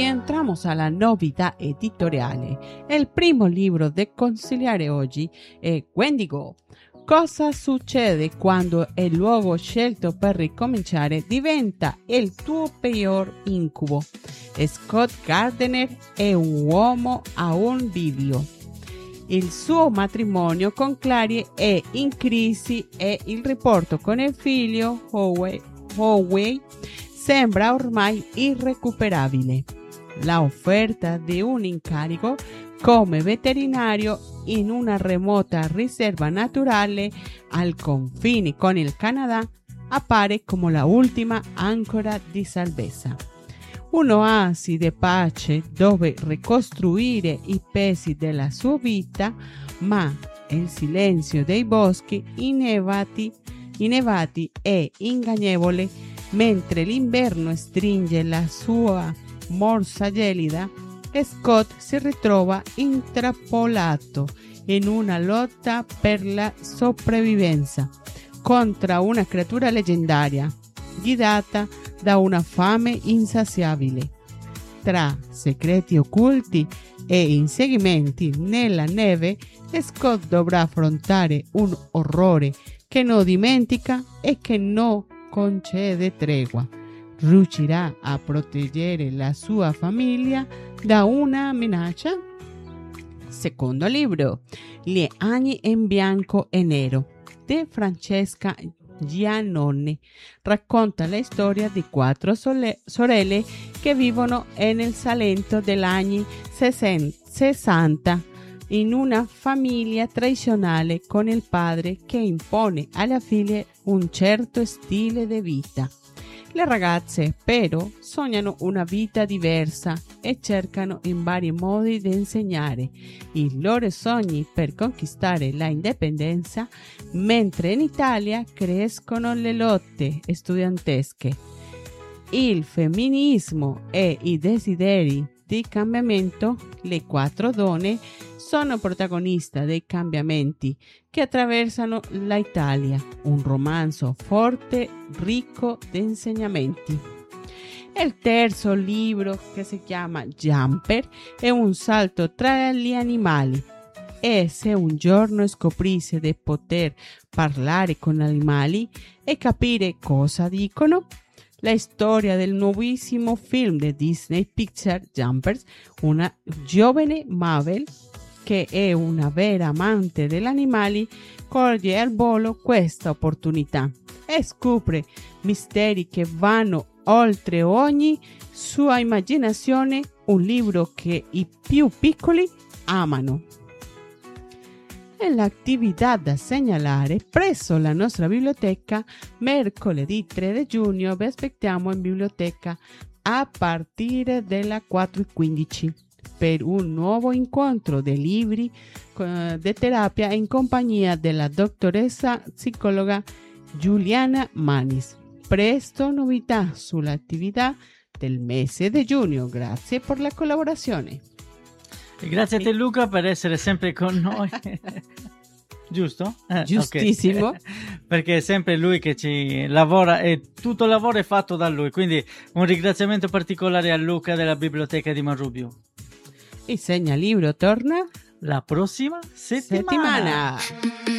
entramos a la novità editoriale. Il primo libro da consigliare oggi è Wendigo. Cosa succede quando il luogo scelto per ricominciare diventa il tuo peggior incubo? Scott Gardner è un uomo a un bivio. Il suo matrimonio con Clary è in crisi e il rapporto con il figlio Howie sembra ormai irrecuperabile. La offerta di un incarico come veterinario in una remota riserva naturale al confine con il Canada appare come la ultima ancora di salvezza. Un'oasi di pace dove ricostruire i pesi della sua vita, ma il silenzio dei boschi innevati è ingannevole mentre l'inverno stringe la sua morsa gelida. Scott si ritrova intrappolato in una lotta per la sopravvivenza contro una creatura leggendaria guidata da una fame insaziabile. Tra segreti occulti e inseguimenti nella neve, Scott dovrà affrontare un orrore che non dimentica e che non concede tregua. Riuscirà a proteggere la sua famiglia da una minaccia? Secondo libro, Gli anni in bianco e nero di Francesca Giannone racconta la storia di 4 sorelle che vivono nel Salento degli anni 60 in una famiglia tradizionale con il padre che impone alle figlie un certo stile di vita. Le ragazze però sognano una vita diversa e cercano in vari modi di insegnare i loro sogni per conquistare la indipendenza, mentre in Italia crescono le lotte studentesche. Il femminismo e i desideri di cambiamento, le 4 donne sono protagoniste dei cambiamenti che attraversano l'Italia, un romanzo forte, ricco di insegnamenti. Il terzo libro, che si chiama Jumper, è un salto tra gli animali. E se un giorno scoprisse di poter parlare con animali e capire cosa dicono? La storia del nuovissimo film di Disney Pixar Jumpers, una giovane Mabel che è una vera amante degli animali coglie al volo questa opportunità e scopre misteri che vanno oltre ogni sua immaginazione, un libro che i più piccoli amano. E l'attività da segnalare presso la nostra biblioteca mercoledì 3 di giugno vi aspettiamo in biblioteca a partire delle 4:15 per un nuovo incontro di libri di terapia in compagnia della dottoressa psicologa Giuliana Manis. Presto novità sull'attività del mese di giugno. Grazie per la collaborazione. E grazie a te Luca per essere sempre con noi. Giusto? Giustissimo. Okay. Perché è sempre lui che ci lavora e tutto il lavoro è fatto da lui, quindi un ringraziamento particolare a Luca della biblioteca di Manrubio. Il Segnalibro torna la prossima settimana.